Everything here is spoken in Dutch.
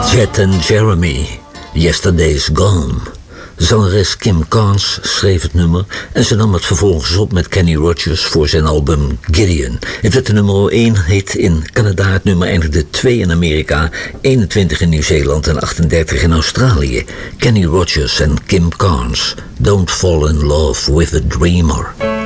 Chet en Jeremy, Yesterday's Gone. Zangeres Kim Carnes schreef het nummer en ze nam het vervolgens op met Kenny Rogers voor zijn album Gideon. Het werd de nummer 1 hit in Canada, het nummer eindigde 2 in Amerika, 21 in Nieuw-Zeeland en 38 in Australië. Kenny Rogers en Kim Carnes, Don't Fall in Love with a Dreamer.